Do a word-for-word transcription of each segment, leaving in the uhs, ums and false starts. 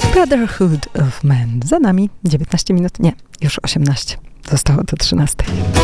Brotherhood of Man. Za nami dziewiętnaście minut, nie, już osiemnaście. Zostało do trzynastej.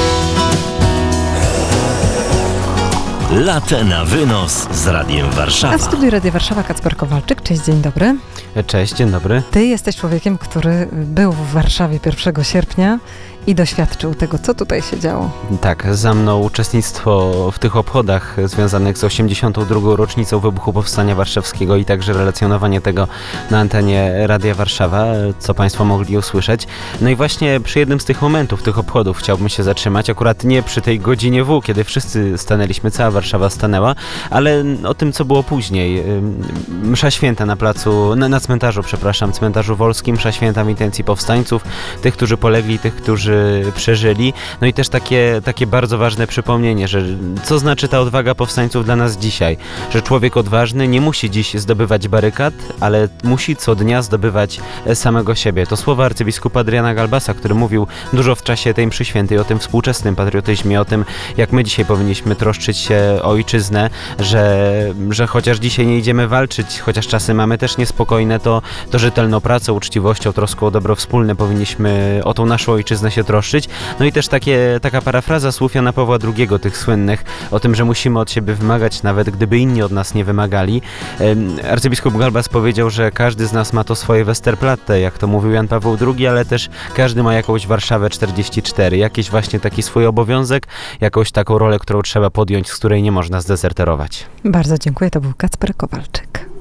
Latę na wynos z Radiem Warszawa. A w studiu Radia Warszawa Kacper Kowalczyk. Cześć, dzień dobry. Cześć, dzień dobry. Ty jesteś człowiekiem, który był w Warszawie pierwszego sierpnia i doświadczył tego, co tutaj się działo. Tak, za mną uczestnictwo w tych obchodach związanych z osiemdziesiątą drugą rocznicą wybuchu Powstania Warszawskiego i także relacjonowanie tego na antenie Radia Warszawa, co Państwo mogli usłyszeć. No i właśnie przy jednym z tych momentów, tych obchodów chciałbym się zatrzymać, akurat nie przy tej godzinie W, kiedy wszyscy stanęliśmy, cała Warszawa stanęła, ale o tym, co było później. Msza święta na placu, na, na cmentarzu, przepraszam, cmentarzu Wolskim, msza święta w intencji powstańców, tych, którzy polegli, tych, którzy przeżyli. No i też takie, takie bardzo ważne przypomnienie, że co znaczy ta odwaga powstańców dla nas dzisiaj, że człowiek odważny nie musi dziś zdobywać barykad, ale musi co dnia zdobywać samego siebie. To słowa arcybiskupa Adriana Galbasa, który mówił dużo w czasie tej mszy świętej o tym współczesnym patriotyzmie, o tym, jak my dzisiaj powinniśmy troszczyć się o ojczyznę, że, że chociaż dzisiaj nie idziemy walczyć, chociaż czasy mamy też niespokojne, to, to rzetelną pracą, uczciwością, troską o dobro wspólne powinniśmy o tą naszą ojczyznę się troszczyć. No i też takie, taka parafraza słów Jana Pawła drugiego, tych słynnych, o tym, że musimy od siebie wymagać, nawet gdyby inni od nas nie wymagali. Arcybiskup Galbas powiedział, że każdy z nas ma to swoje Westerplatte, jak to mówił Jan Paweł drugi, ale też każdy ma jakąś Warszawę czterdzieści cztery, jakiś właśnie taki swój obowiązek, jakąś taką rolę, którą trzeba podjąć, z której nie można zdezerterować. Bardzo dziękuję, to był Kacper Kowalczyk.